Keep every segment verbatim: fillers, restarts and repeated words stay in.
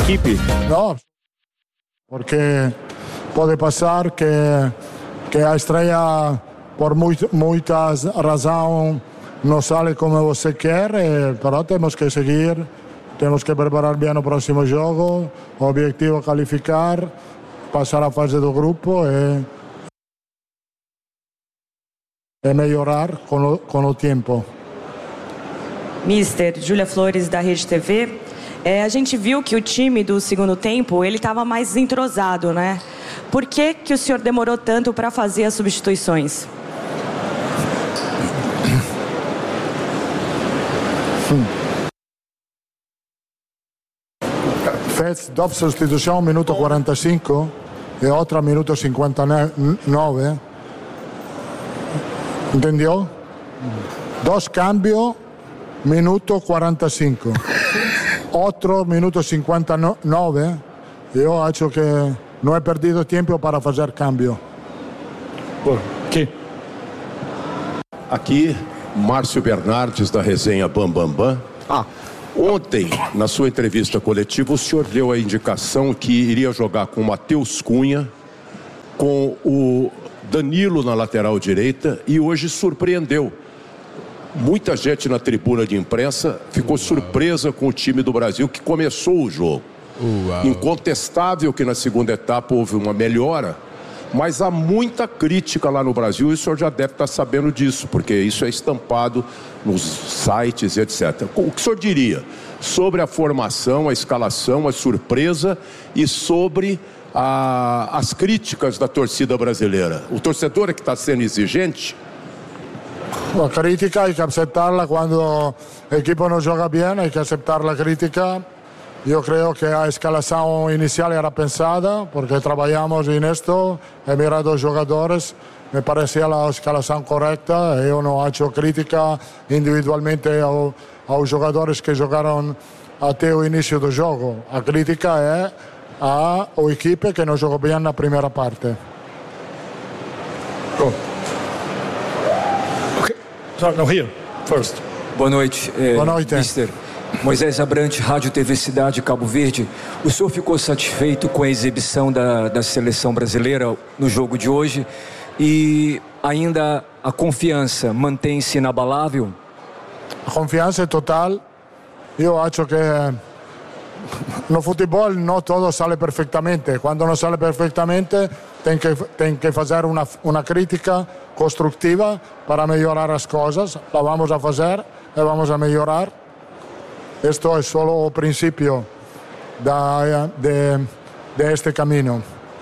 equipe? No, porque pode passar que, que a estreia, por muito, muitas razões, não sale como você quer, mas temos que seguir, temos que preparar bem o próximo jogo, o objetivo é qualificar, passar a fase do grupo e, e melhorar com o, com o tempo. Mister, Júlia Flores, da Rede T V. É, a gente viu que o time do segundo tempo, ele estava mais entrosado, né? Por que que o senhor demorou tanto para fazer as substituições? Fez dois substituições, minuto quarenta e cinco e outra minuto cinquenta e nove. Entendeu? Dois cambios, minuto quarenta e cinco. Outro minuto cinquenta e nove. Eu acho que não é perdido tempo para fazer cambio. Por quê? Aqui, Márcio Bernardes, da resenha Bam Bam Bam. Ah, ontem, na sua entrevista coletiva, o senhor deu a indicação que iria jogar com o Matheus Cunha, com o Danilo na lateral direita, e hoje surpreendeu. Muita gente na tribuna de imprensa ficou surpresa com o time do Brasil que começou o jogo. Uau. Incontestável que na segunda etapa houve uma melhora, mas há muita crítica lá no Brasil e o senhor já deve estar sabendo disso, porque isso é estampado nos sites e etcétera. O que o senhor diria sobre a formação, a escalação, a surpresa e sobre a, as críticas da torcida brasileira? O torcedor é que está sendo exigente? A crítica hay que aceptarla cuando el equipo no juega bien, hay que aceptar la crítica. Yo creo que la escalación inicial era pensada porque trabajamos en esto, he mirado a los jugadores, me parecía la escalación correcta, yo no he hecho crítica individualmente a, a los jugadores que jugaron até el inicio del juego. La crítica es a o equipo que no jugó bien la primera parte. Go. No, here, first. Boa noite, é, Boa noite. mister Moisés Abrante, Rádio T V Cidade, Cabo Verde. O senhor ficou satisfeito com a exibição da, da seleção brasileira no jogo de hoje? E ainda a confiança mantém-se inabalável? A confiança é total. Eu acho que no futebol não tudo sale perfeitamente. Quando não sale perfeitamente, tem que, tem que fazer uma, uma crítica construtiva para melhorar as coisas. La vamos a fazer e vamos a melhorar. Esto es solo el principio de, de, de este camino.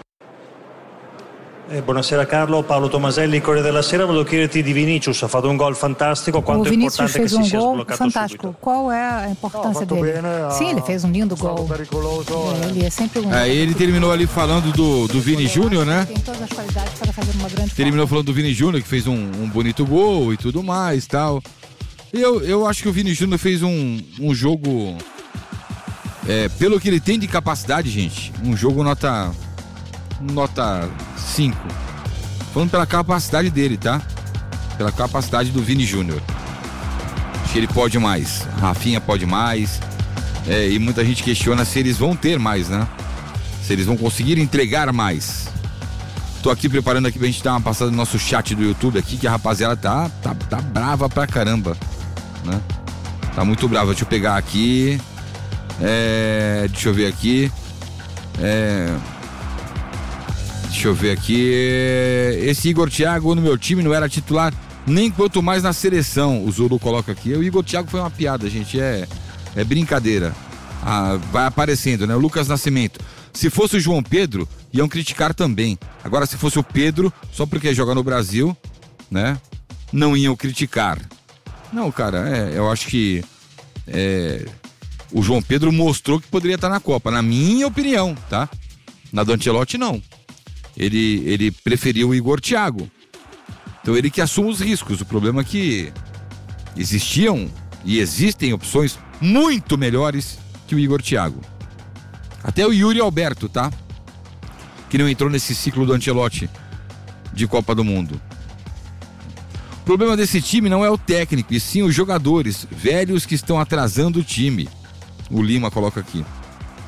Eh, buonasera Carlo, Paolo Tomaselli, Corriere della Sera. Volevo chiederti di Vinícius, ha fatto un gol fantástico. Quanto o Vinícius é importante fez que um si sia gol sbloccato fantástico. subito? Qual é a importância Não, dele? bem, né? Sim, ele fez um lindo gol. É, ele é sempre um. Aí ele terminou ali falando do, do Vini Júnior, né? Tem todas as qualidades para fazer uma grande. Terminou falando do Vini Júnior, que fez um, um bonito gol e tudo mais, tal. E eu, eu acho que o Vini Júnior fez um, um jogo, é, pelo que ele tem de capacidade, gente, um jogo nota nota cinco. Falando pela capacidade dele, tá? Pela capacidade do Vini Júnior. Acho que ele pode mais. Rafinha pode mais. É, e muita gente questiona se eles vão ter mais, né? Se eles vão conseguir entregar mais. Tô aqui preparando aqui pra gente dar uma passada no nosso chat do YouTube aqui, que a rapaziada tá, tá, tá brava pra caramba, né? Tá muito brava. Deixa eu pegar aqui. É, deixa eu ver aqui. É... Deixa eu ver aqui. Esse Igor Thiago no meu time não era titular nem quanto mais na seleção. O Zulu coloca aqui. O Igor Thiago foi uma piada, gente. É, é brincadeira. Ah, vai aparecendo, né? O Lucas Nascimento. Se fosse o João Pedro, iam criticar também. Agora, se fosse o Pedro, só porque joga no Brasil, né? Não iam criticar. Não, cara, é, eu acho que é, o João Pedro mostrou que poderia estar na Copa. Na minha opinião, tá? Na do Ancelotti, não. Ele, ele preferiu o Igor Thiago. Então ele que assume os riscos. O problema é que existiam e existem opções muito melhores que o Igor Thiago. Até o Yuri Alberto, tá? Que não entrou nesse ciclo do Ancelotti de Copa do Mundo. O problema desse time não é o técnico, e sim os jogadores velhos que estão atrasando o time. O Lima coloca aqui.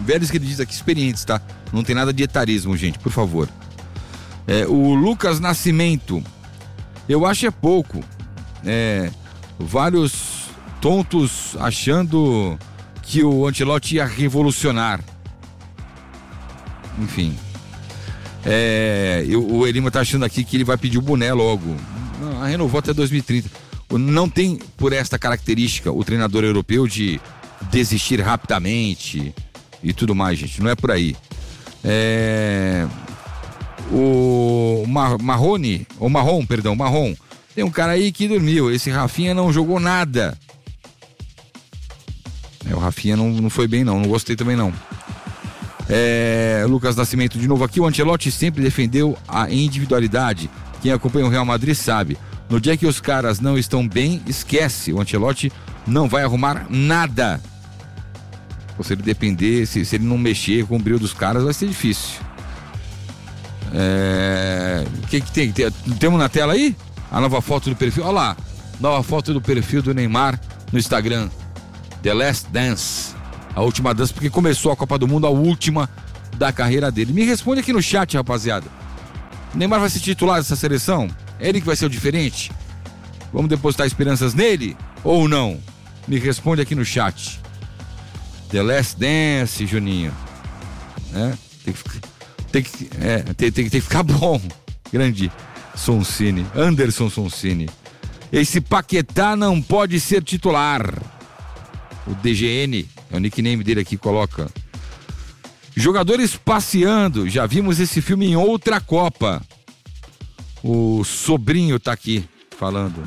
velhos que ele diz aqui, experientes, tá? Não tem nada de etarismo, gente, por favor. É, o Lucas Nascimento, eu acho é pouco. É, vários tontos achando que o Ancelotti ia revolucionar. Enfim. É, eu, o Elima tá achando aqui que ele vai pedir o boné logo. Não, a renovou até dois mil e trinta. Não tem, por esta característica, o treinador europeu de desistir rapidamente e tudo mais, gente. Não é por aí. É... O Mar- Marrone, ou Marrom, perdão, Marrom. Tem um cara aí que dormiu. Esse Rafinha não jogou nada. É, o Rafinha não, não foi bem, não. Não gostei também, não. É... Lucas Nascimento, de novo aqui. O Ancelotti sempre defendeu a individualidade. Quem acompanha o Real Madrid sabe. No dia que os caras não estão bem, esquece. O Ancelotti não vai arrumar nada. Se ele depender, se, se ele não mexer com o brilho dos caras, vai ser difícil. É... O que que tem? tem? Temos na tela aí? A nova foto do perfil. Olha lá. Nova foto do perfil do Neymar no Instagram. The Last Dance. A última dança, porque começou a Copa do Mundo, a última da carreira dele. Me responde aqui no chat, rapaziada. O Neymar vai ser titular dessa seleção? É ele que vai ser o diferente? Vamos depositar esperanças nele ou não? Me responde aqui no chat. The Last Dance, Juninho. É, tem que, tem que, é, tem, tem, tem que ficar bom. Grande Sonsini. Anderson Sonsini. Esse Paquetá não pode ser titular. O D G N, é o nickname dele aqui, coloca. Jogadores passeando. Já vimos esse filme em outra Copa. O sobrinho tá aqui falando.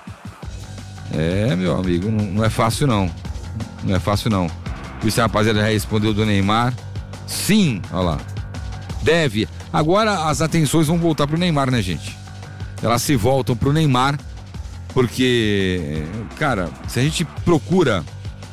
É, meu amigo, não, não é fácil não. Não é fácil não. Esse rapaziada já respondeu do Neymar. Sim, olha lá. Deve. Agora as atenções vão voltar pro Neymar, né, gente? Elas se voltam pro Neymar. Porque, cara, se a gente procura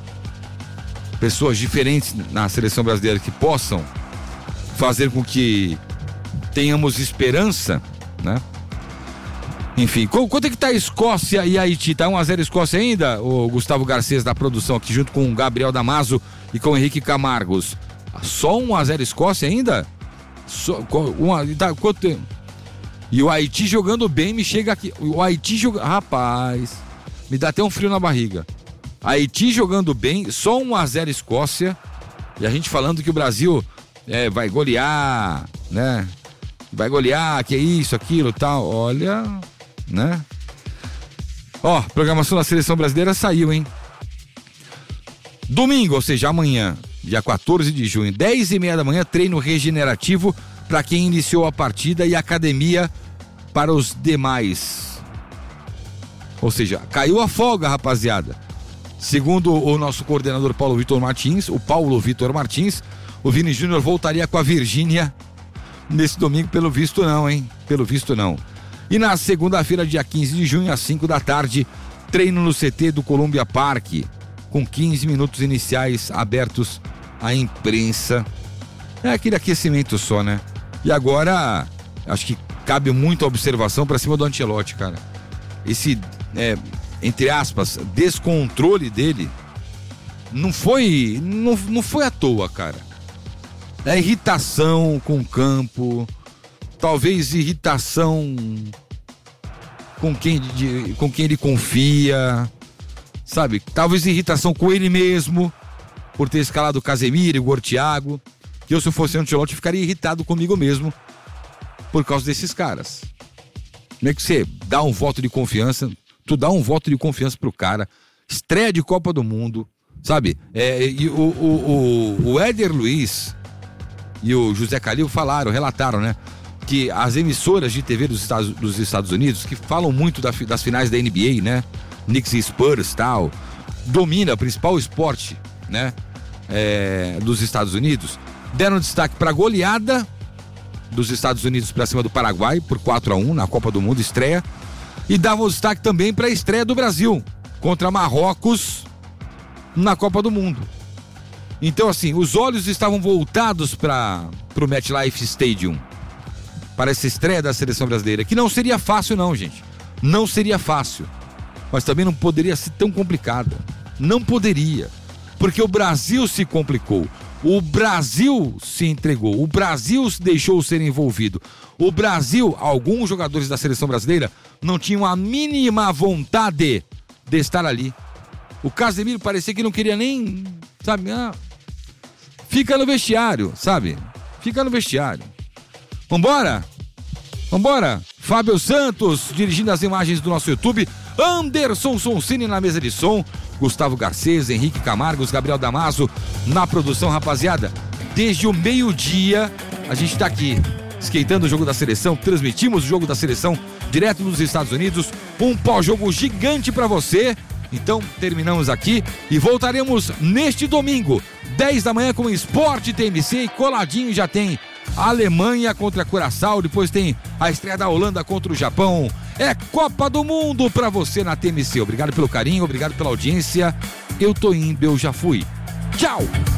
pessoas diferentes na seleção brasileira que possam fazer com que tenhamos esperança, né? Enfim, quanto é que tá a Escócia e Haiti? Tá um a zero Escócia ainda? O Gustavo Garcês da produção aqui junto com o Gabriel Damaso e com o Henrique Camargos. Só um a zero Escócia ainda? Só, uma, tá, quanto, e o Haiti jogando bem, me chega aqui. O Haiti jogando. Rapaz, me dá até um frio na barriga. Haiti jogando bem, só um a zero Escócia. E a gente falando que o Brasil é, vai golear, né? Vai golear, que é isso, aquilo, tal. Olha, né? Ó, programação da seleção brasileira saiu, hein? Domingo, ou seja, amanhã, dia quatorze de junho, dez e meia da manhã, treino regenerativo para quem iniciou a partida e academia para os demais. Ou seja, caiu a folga, rapaziada. Segundo o nosso coordenador Paulo Vitor Martins, o Paulo Vitor Martins, o Vini Júnior voltaria com a Virgínia nesse domingo, pelo visto não, hein? Pelo visto não. E na segunda-feira, dia quinze de junho, às cinco da tarde, treino no C T do Columbia Park, com quinze minutos iniciais abertos à imprensa. É aquele aquecimento só, né? E agora, acho que cabe muita observação pra cima do Ancelotti, cara. Esse, é, entre aspas, descontrole dele não foi, não, não foi à toa, cara. É irritação com o campo, talvez irritação com quem, de, com quem ele confia, sabe? Talvez irritação com ele mesmo, por ter escalado o Casemiro e o Igor Thiago. Que eu, se eu fosse Ancelotti, ficaria irritado comigo mesmo por causa desses caras. Como é que você dá um voto de confiança? Tu dá um voto de confiança pro cara, estreia de Copa do Mundo, sabe? É, e o, o, o, o Éder Luiz e o José Calil falaram, relataram, né? Que as emissoras de T V dos Estados, dos Estados Unidos, que falam muito da, das finais da N B A, né? Knicks e Spurs e tal, domina o principal esporte, né? É, dos Estados Unidos, deram destaque para a goleada dos Estados Unidos para cima do Paraguai por quatro a um na Copa do Mundo, estreia, e davam destaque também para a estreia do Brasil contra Marrocos na Copa do Mundo. Então, assim, os olhos estavam voltados para o MetLife Stadium, para essa estreia da seleção brasileira, que não seria fácil não, gente, não seria fácil, mas também não poderia ser tão complicada, não poderia, porque o Brasil se complicou. O Brasil se entregou, o Brasil se deixou ser envolvido. O Brasil, alguns jogadores da seleção brasileira não tinham a mínima vontade de estar ali. O Casemiro parecia que não queria nem, sabe, ah, fica no vestiário, sabe? Fica no vestiário. Vambora? Vambora? Fábio Santos dirigindo as imagens do nosso YouTube. Anderson Sonsini na mesa de som. Gustavo Garcês, Henrique Camargos, Gabriel Damaso na produção, rapaziada. Desde o meio-dia a gente tá aqui esquentando o jogo da seleção, transmitimos o jogo da seleção direto dos Estados Unidos. Um pós-jogo gigante pra você. Então terminamos aqui e voltaremos neste domingo, dez da manhã, com o Esporte T M C, e coladinho já tem a Alemanha contra a Curaçao, depois tem a estreia da Holanda contra o Japão. É Copa do Mundo pra você na T M C. Obrigado pelo carinho, obrigado pela audiência. Eu tô indo, eu já fui. Tchau!